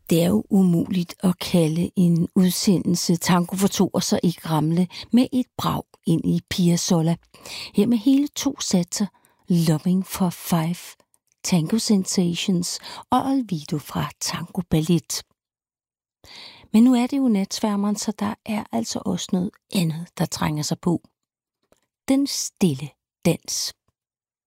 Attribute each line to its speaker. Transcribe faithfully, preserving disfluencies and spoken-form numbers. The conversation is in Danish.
Speaker 1: Det er jo umuligt at kalde en udsendelse Tango for to og så ikke ramle med et brag ind i Piazzolla. Her med hele to satser, Loving for Five, Tango Sensations og Olvido fra Tango Ballet. Men nu er det jo natsværmeren, så der er altså også noget andet, der trænger sig på. Den stille dans.